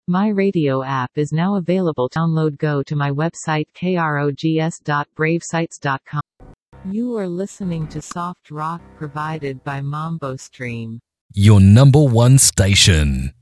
My radio app is now available. Download. Go to my website krogs.bravesites.com. You are listening to soft rock provided by Mambo Stream. Your number one station.